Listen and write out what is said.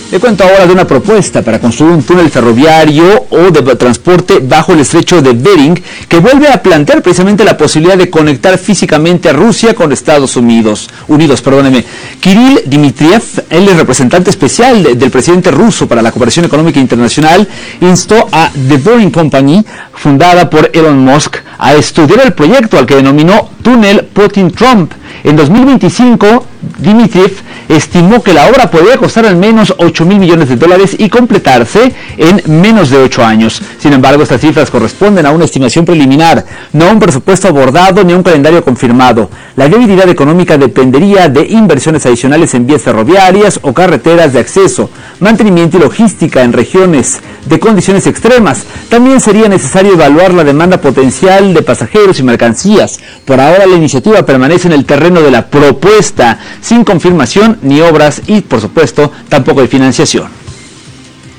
Le cuento ahora de una propuesta para construir un túnel ferroviario o de transporte bajo el estrecho de Bering, que vuelve a plantear precisamente la posibilidad de conectar físicamente a Rusia con Estados Unidos. Kirill Dmitriev, el representante especial del presidente ruso para la cooperación económica internacional, instó a The Boring Company, fundada por Elon Musk, a estudiar el proyecto al que denominó Túnel Putin-Trump. En 2025, Dmitriev estimó que la obra podría costar al menos $8,000 millones y completarse en menos de 8 años. Sin embargo, estas cifras corresponden a una estimación preliminar, no a un presupuesto abordado ni a un calendario confirmado. La viabilidad económica dependería de inversiones adicionales en vías ferroviarias o carreteras de acceso, mantenimiento y logística en regiones de condiciones extremas. También sería necesario evaluar la demanda potencial de pasajeros y mercancías. Por ahora, la iniciativa permanece en el terreno de la propuesta, sin confirmación ni obras y, por supuesto, tampoco hay financiación.